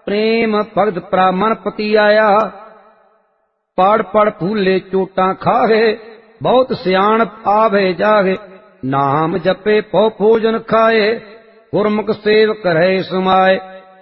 प्रेम भगत ब्राह्मण पति आया। पढ़ पढ़ फूले चोटां खाहे, बहुत सियाणप आवे जागे। नाम जपे पौ भोजन खाए, गुरमुख सेव करे समाए।